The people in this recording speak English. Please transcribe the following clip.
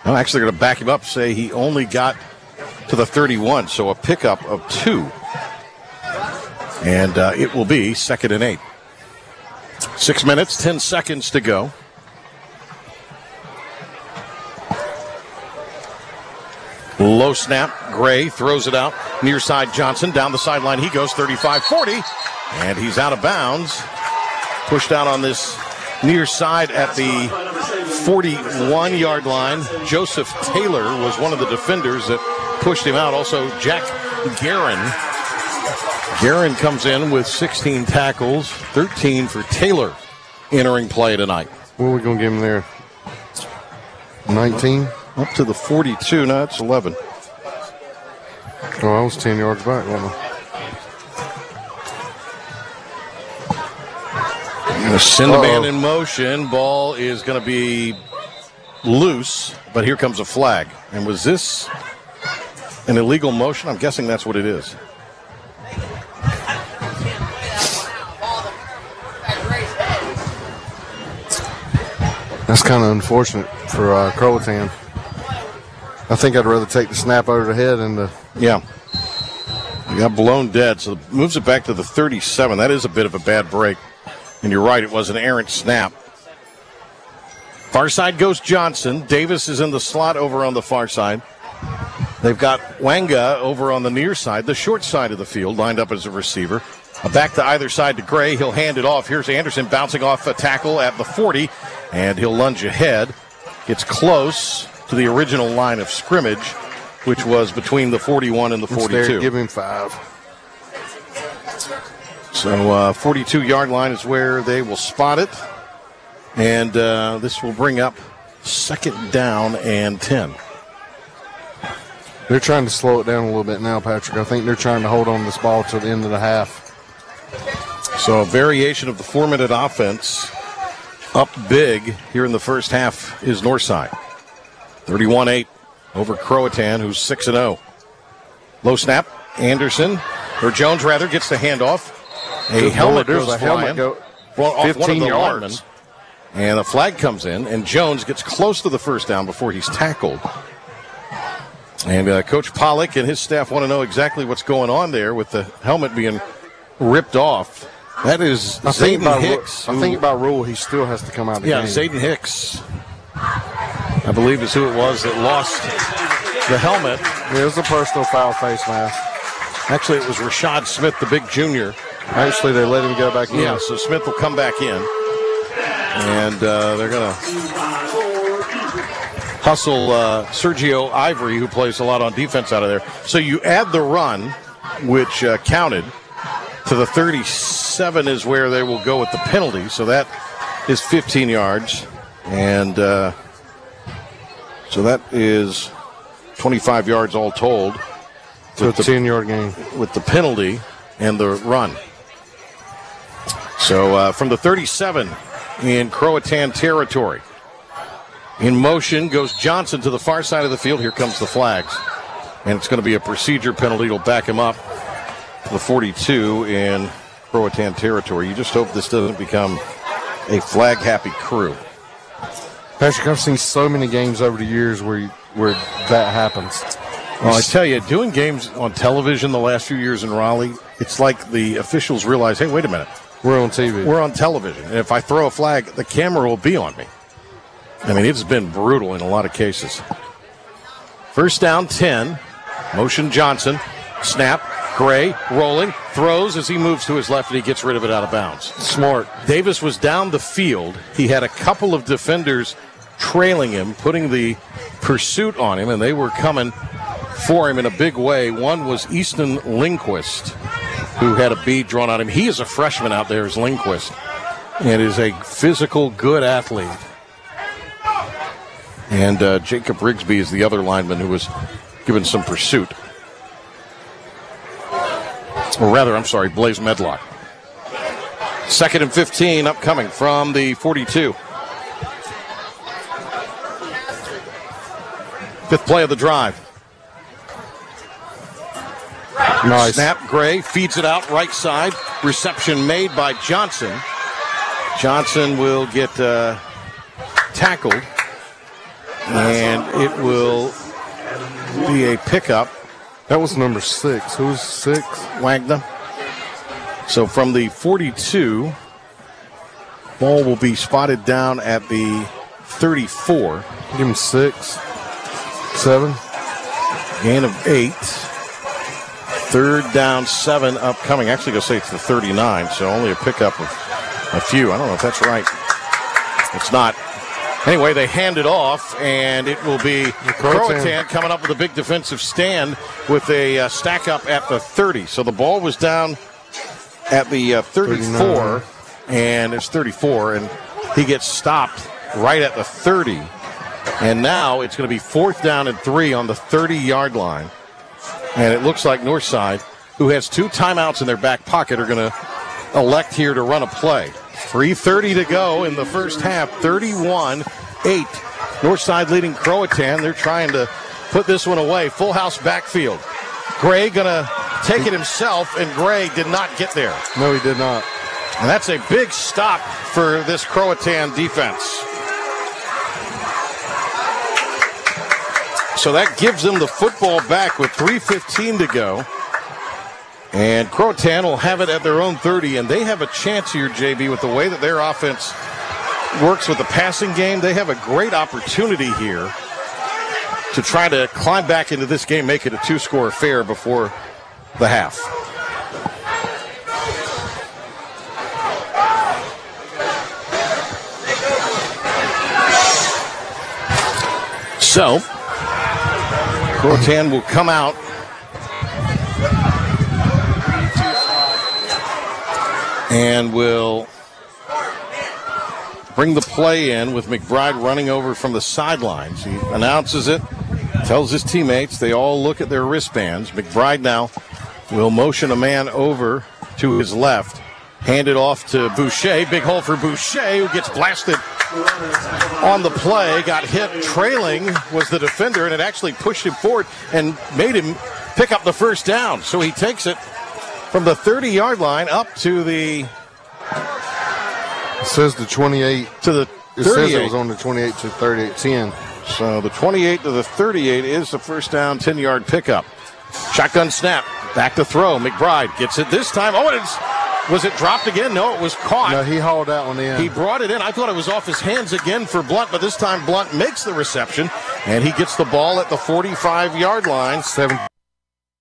I'm actually going to back him up, say he only got to the 31, so a pickup of 2. And it will be 2nd and 8. 6 minutes, 10 seconds to go. Low snap. Gray throws it out. Near side Johnson. Down the sideline he goes. 35-40. And he's out of bounds. Pushed out on this near side at the 41-yard line. Joseph Taylor was one of the defenders that pushed him out. Also, Jack Guerin. Guerin comes in with 16 tackles, 13 for Taylor entering play tonight. What are we going to give him there? 19? Up to the 42. No, it's 11. Oh, I was 10 yards back, wasn't I? Going to send the man in motion. Ball is going to be loose, but here comes a flag. And was this an illegal motion? I'm guessing that's what it is. That's kind of unfortunate for Croatan. I think I'd rather take the snap over the head and the... Yeah. He got blown dead, so moves it back to the 37. That is a bit of a bad break. And you're right, it was an errant snap. Far side goes Johnson. Davis is in the slot over on the far side. They've got Wanga over on the near side, the short side of the field, lined up as a receiver. Back to either side to Gray. He'll hand it off. Here's Anderson bouncing off a tackle at the 40, and he'll lunge ahead. Gets close to the original line of scrimmage, which was between the 41 and the 42. Give him 5. So 42-yard line is where they will spot it. And this will bring up 2nd down and 10. They're trying to slow it down a little bit now, Patrick. I think they're trying to hold on to this ball to the end of the half. So a variation of the 4-minute offense up big here in the first half is Northside. 31-8 over Croatan, who's 6-0. Low snap. Anderson, or Jones rather, gets the handoff. A helmet goes flying off one of the linemen. And a flag comes in, and Jones gets close to the first down before he's tackled. And Coach Pollock and his staff want to know exactly what's going on there with the helmet being ripped off. That is Zayden Hicks. I think by rule he still has to come out of the game. Yeah, Zayden Hicks, I believe, is who it was that lost the helmet. Yeah, it was a personal foul face mask. Actually, it was Rashad Smith, the big junior. Actually, they let him go back in. Yeah, so Smith will come back in. And they're going to hustle Sergio Ivory, who plays a lot on defense out of there. So you add the run, which counted, to the 37 is where they will go with the penalty. So that is 15 yards. And so that is 25 yards all told. So it's a 10-yard game. With the penalty and the run. So from the 37 in Croatan territory. In motion goes Johnson to the far side of the field. Here comes the flags. And it's going to be a procedure penalty. It'll back him up to the 42 in Croatan territory. You just hope this doesn't become a flag-happy crew. Patrick, I've seen so many games over the years where that happens. Well, I tell you, doing games on television the last few years in Raleigh, it's like the officials realize, hey, wait a minute. We're on TV. We're on television. And if I throw a flag, the camera will be on me. I mean, it's been brutal in a lot of cases. First down, 10. Motion Johnson. Snap. Gray rolling. Throws as he moves to his left, and he gets rid of it out of bounds. Smart. Davis was down the field. He had a couple of defenders trailing him, putting the pursuit on him, and they were coming for him in a big way. One was Easton Lindquist, who had a bead drawn on him. He is a freshman out there as Lindquist and is a physical, good athlete. And Jacob Rigsby is the other lineman who was given some pursuit. Or rather, I'm sorry, Blaze Medlock. 2nd and 15 upcoming from the 42. Fifth play of the drive. Nice. Snap, Gray feeds it out right side. Reception made by Johnson. Johnson will get tackled. And it will be a pickup. That was number 6. Who's 6? Wagner. So from the 42, ball will be spotted down at the 34. Give him 6, 7. Gain of 8. Third down, 7 upcoming. Actually, going to say it's the 39, so only a pickup of a few. I don't know if that's right. It's not. Anyway, they hand it off, and it will be Croatan coming up with a big defensive stand with a stack up at the 30. So the ball was down at the 34, 39. and it's 34, and he gets stopped right at the 30. And now it's going to be 4th down and 3 on the 30-yard line. And it looks like Northside, who has 2 timeouts in their back pocket, are going to elect here to run a play. 3:30 to go in the first half, 31-8. Northside leading Croatan. They're trying to put this one away. Full house backfield. Gray going to take it himself, and Gray did not get there. No, he did not. And that's a big stop for this Croatan defense. So that gives them the football back with 3:15 to go. And Croatan will have it at their own 30, and they have a chance here, JB, with the way that their offense works with the passing game. They have a great opportunity here to try to climb back into this game, make it a 2-score affair before the half. So, Croatan will come out. And will bring the play in with McBride running over from the sidelines. He announces it, tells his teammates. They all look at their wristbands. McBride now will motion a man over to his left. Hand it off to Boucher. Big hole for Boucher, who gets blasted on the play. Got hit trailing was the defender, and it actually pushed him forward and made him pick up the first down. So he takes it from the 30-yard line up to the... It says the 28. To the 38. It says it was on the 28 to 38-10. So the 28 to the 38 is the first down, 10-yard pickup. Shotgun snap. Back to throw. McBride gets it this time. Oh, was it dropped again? No, it was caught. No, he hauled that one in. He brought it in. I thought it was off his hands again for Blunt, but this time Blunt makes the reception, and he gets the ball at the 45-yard line. 7